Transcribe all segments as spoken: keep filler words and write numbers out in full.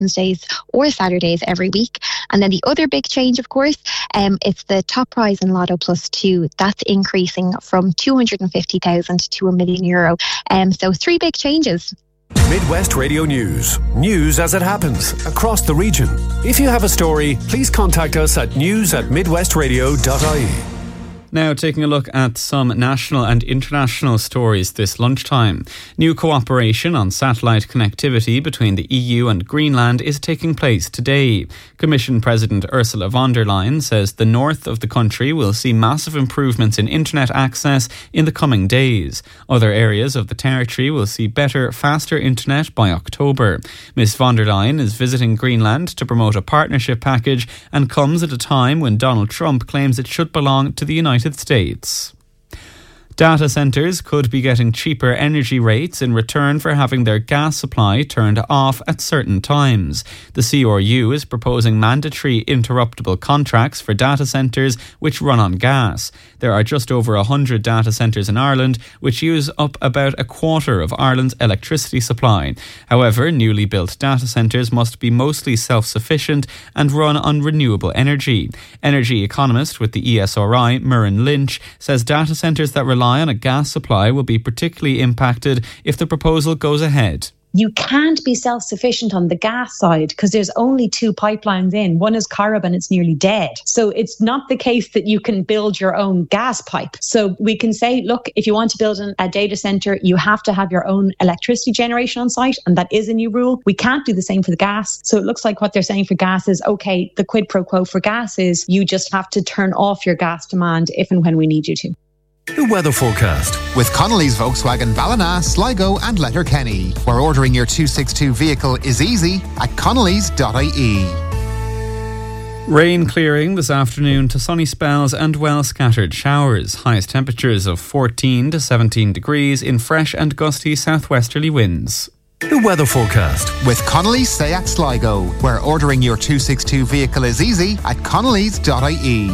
Wednesdays or Saturdays every week. And then the other big change, of course, um, it's the top prize in Lotto Plus two. That's increasing from two hundred fifty thousand to a million euro. Um, so three big changes. Midwest Radio News. News as it happens across the region. If you have a story, please contact us at news at midwestradio dot I E. Now taking a look at some national and international stories this lunchtime. New cooperation on satellite connectivity between the E U and Greenland is taking place today. Commission President Ursula von der Leyen says the north of the country will see massive improvements in internet access in the coming days. Other areas of the territory will see better, faster internet by October. Miss von der Leyen is visiting Greenland to promote a partnership package and comes at a time when Donald Trump claims it should belong to the United States. Data centres could be getting cheaper energy rates in return for having their gas supply turned off at certain times. The C R U is proposing mandatory interruptible contracts for data centres which run on gas. There are just over one hundred data centres in Ireland which use up about a quarter of Ireland's electricity supply. However, newly built data centres must be mostly self-sufficient and run on renewable energy. Energy economist with the E S R I, Muireann Lynch, says data centres that rely on a gas supply will be particularly impacted if the proposal goes ahead. You can't be self-sufficient on the gas side because there's only two pipelines in. One is Corrib and it's nearly dead. So it's not the case that you can build your own gas pipe. So we can say, look, if you want to build an, a data centre, you have to have your own electricity generation on site, and that is a new rule. We can't do the same for the gas. So it looks like what they're saying for gas is, okay, the quid pro quo for gas is you just have to turn off your gas demand if and when we need you to. The weather forecast. With Connolly's Volkswagen Ballina, Sligo and Letterkenny, where ordering your two sixty-two vehicle is easy at connellys dot I E. Rain clearing this afternoon to sunny spells and well scattered showers. Highest temperatures of fourteen to seventeen degrees in fresh and gusty southwesterly winds. The weather forecast. With Connolly's Seat Sligo, where ordering your two sixty-two vehicle is easy at connellys dot I E.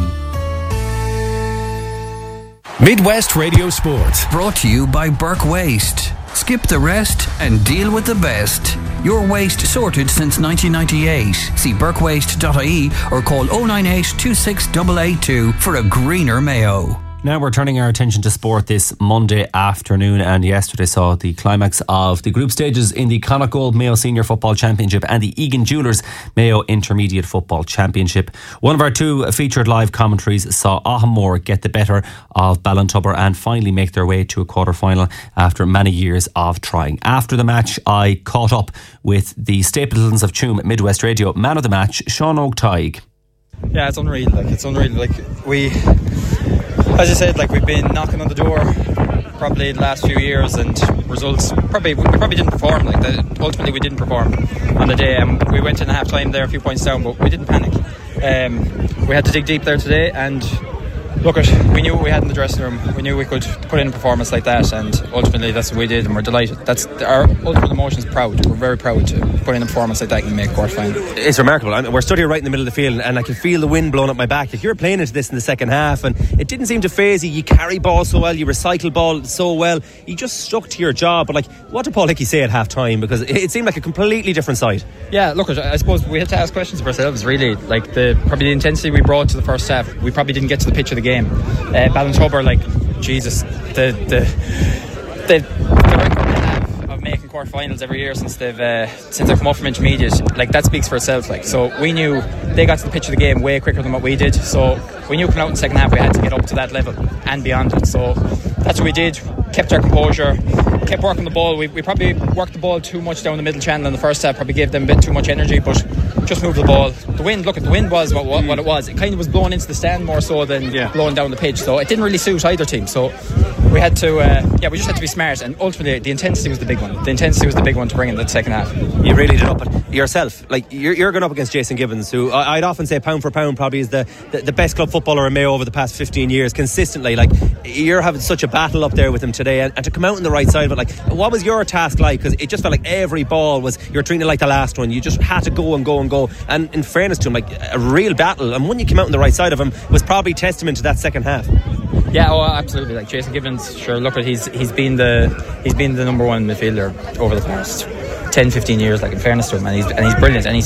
Midwest Radio Sport. Brought to you by Burke Waste. Skip the rest and deal with the best. Your waste sorted since nineteen ninety-eight. See burke waste dot I E or call oh nine eight, two six eight eight two for a greener Mayo. Now we're turning our attention to sport this Monday afternoon, and yesterday saw the climax of the group stages in the Connacht Gold Mayo Senior Football Championship and the Egan Jewellers Mayo Intermediate Football Championship. One of our two featured live commentaries saw Ahamore get the better of Ballintubber and finally make their way to a quarter-final after many years of trying. After the match, I caught up with the Stapletons of Tuam Midwest Radio man of the match, Sean O'Tygue. Yeah, it's unreal. Like it's unreal. Like we, as you said, like we've been knocking on the door probably the last few years, and results probably we probably didn't perform. Like the, ultimately, we didn't perform on the day. Um, we went in a half time there, a few points down, but we didn't panic. Um, we had to dig deep there today, and look at we knew what we had in the dressing room. We knew we could put in a performance like that, and ultimately that's what we did, and we're delighted. That's our ultimate emotion is proud. We're very proud to put in a performance like that and make quarter final. It's remarkable. I mean, we're stood here right in the middle of the field, and I can feel the wind blowing up my back. Like, you're playing into this in the second half, and it didn't seem to faze you. You carry ball so well, you recycle ball so well. You just stuck to your job. But like, what did Paul Hickey say at half time? Because it seemed like a completely different side. Yeah, look, I suppose we had to ask questions of ourselves. Really, like the probably the intensity we brought to the first half, we probably didn't get to the pitch of the game. Uh, Ballintubber, like Jesus, the the the, the record they have of making quarterfinals every year since they've uh, since they've come up from intermediate, like that speaks for itself. Like, so we knew they got to the pitch of the game way quicker than what we did. So we knew coming out in the second half we had to get up to that level and beyond it. So that's what we did. Kept our composure, kept working the ball. We, we probably worked the ball too much down the middle channel in the first half. Probably gave them a bit too much energy, but just moved the ball. The wind, look at the wind was what, what, what it was. It kind of was blowing into the stand more so than yeah. blowing down the pitch. So it didn't really suit either team. So we had to, uh, yeah, we just had to be smart. And ultimately, the intensity was the big one. The intensity was the big one to bring in the second half. You really did up it yourself. Like you're, you're going up against Jason Gibbons, who I'd often say pound for pound probably is the, the, the best club footballer in Mayo over the past fifteen years consistently. Like you're having such a battle up there with him today, and, and to come out on the right side of it, like what was your task like? Because it just felt like every ball was, you were treating it like the last one. You just had to go and go and go. And in fairness to him, like a real battle, and when you came out on the right side of him was probably testament to that second half. Yeah, oh, absolutely. Like Jason Gibbons, sure. Look at he's he's been the he's been the number one midfielder over the past ten, fifteen years, like in fairness to him, and he's and he's brilliant, and he's